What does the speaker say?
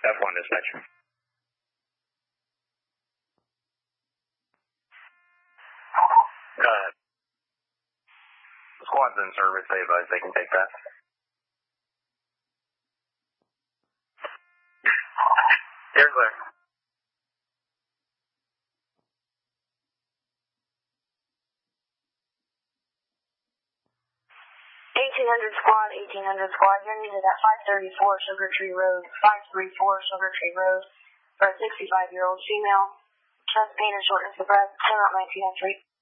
F1 dispatch. The squad's in service. They advise they can take that. You're clear. 1800 squad, you're needed at 534 Sugar Tree Road, 534 Sugar Tree Road, for a 65-year-old female. Chest pain and shortness of breath, 10 out 19 entry.